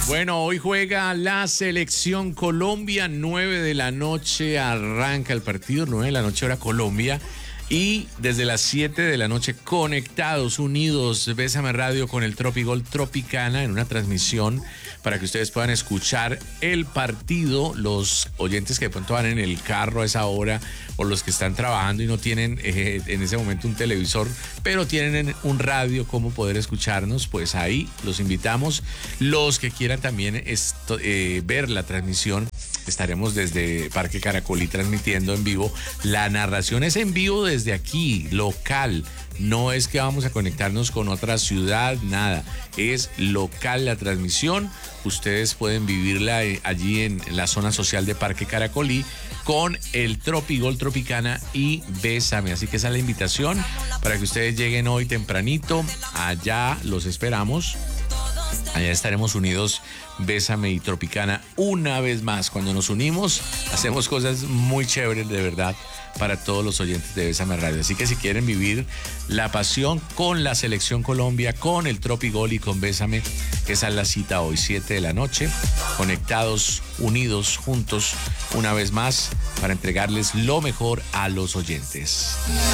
Bueno, hoy juega la selección Colombia, 9 de la noche arranca el partido, 9 de la noche hora Colombia. Y desde las 7 de la noche conectados, unidos, Bésame Radio con el Tropigol Tropicana en una transmisión para que ustedes puedan escuchar el partido. Los oyentes que de pronto van en el carro a esa hora o los que están trabajando y no tienen en ese momento un televisor, pero tienen un radio como poder escucharnos, pues ahí los invitamos. Los que quieran también ver la transmisión, estaremos desde Parque Caracolí transmitiendo en vivo. La narración es en vivo desde aquí, local. No es que vamos a conectarnos con otra ciudad, nada. Es local la transmisión. Ustedes pueden vivirla allí en la zona social de Parque Caracolí con el Tropigol Tropicana y Bésame. Así que esa es la invitación para que ustedes lleguen hoy tempranito. Allá los esperamos. Allá estaremos unidos, Bésame y Tropicana, una vez más. Cuando nos unimos, hacemos cosas muy chéveres, de verdad, para todos los oyentes de Bésame Radio. Así que si quieren vivir la pasión con la Selección Colombia, con el Tropigol y con Bésame, esa es la cita hoy, 7 de la noche, conectados, unidos, juntos, una vez más, para entregarles lo mejor a los oyentes.